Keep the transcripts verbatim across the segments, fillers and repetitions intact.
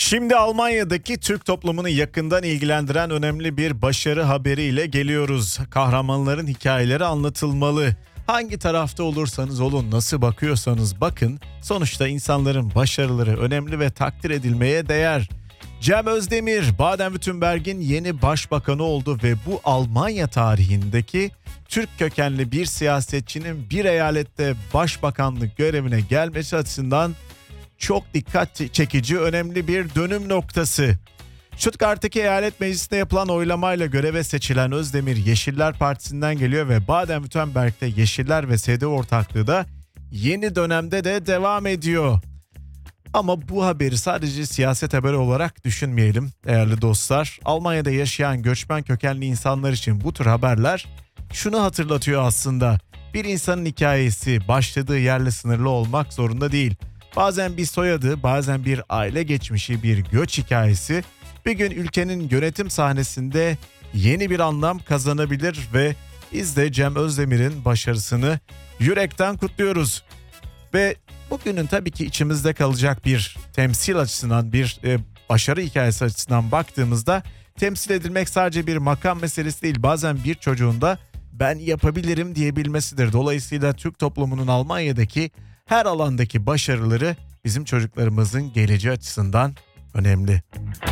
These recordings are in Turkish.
Şimdi Almanya'daki Türk toplumunu yakından ilgilendiren önemli bir başarı haberiyle geliyoruz. Kahramanların hikayeleri anlatılmalı. Hangi tarafta olursanız olun, nasıl bakıyorsanız bakın, sonuçta insanların başarıları önemli ve takdir edilmeye değer. Cem Özdemir, Baden-Württemberg'in yeni başbakanı oldu ve bu Almanya tarihindeki Türk kökenli bir siyasetçinin bir eyalette başbakanlık görevine gelmesi açısından çok dikkat çekici, önemli bir dönüm noktası. Stuttgart'taki eyalet meclisinde yapılan oylamayla göreve seçilen Özdemir, Yeşiller Partisi'nden geliyor ve Baden-Württemberg'de Yeşiller ve S D ortaklığı da yeni dönemde de devam ediyor. Ama bu haberi sadece siyaset haberi olarak düşünmeyelim değerli dostlar. Almanya'da yaşayan göçmen kökenli insanlar için bu tür haberler şunu hatırlatıyor aslında. Bir insanın hikayesi başladığı yerle sınırlı olmak zorunda değil. Bazen bir soyadı, bazen bir aile geçmişi, bir göç hikayesi bir gün ülkenin yönetim sahnesinde yeni bir anlam kazanabilir ve biz de Cem Özdemir'in başarısını yürekten kutluyoruz. Ve bugünün tabii ki içimizde kalacak bir temsil açısından, bir e, başarı hikayesi açısından baktığımızda temsil edilmek sadece bir makam meselesi değil. Bazen bir çocuğun da ben yapabilirim diyebilmesidir. Dolayısıyla Türk toplumunun Almanya'daki her alandaki başarıları bizim çocuklarımızın geleceği açısından önemli.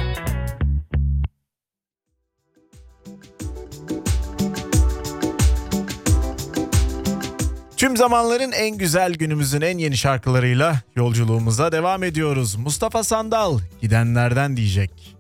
Tüm zamanların en güzel, günümüzün en yeni şarkılarıyla yolculuğumuza devam ediyoruz. Mustafa Sandal, Gidenlerden diyecek.